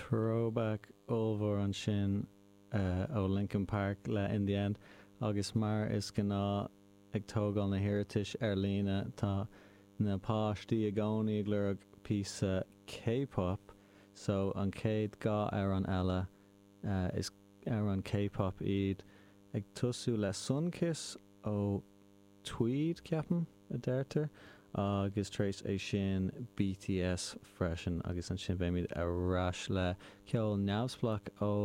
throwback olbhar an sin ó Linkin Park le In the End agus mar is gná ag tógáil na heritage ar lína tá na páistí a gcónaí ag lurg píosa K-pop so an céad gá ar an eile is ar an K-pop iad ag tosú le Sunkiss ó Tweed ceapan a deirtar agus trééis é sin BTS freisin agus an sin béimiid a ras le ceol neamhsplach ó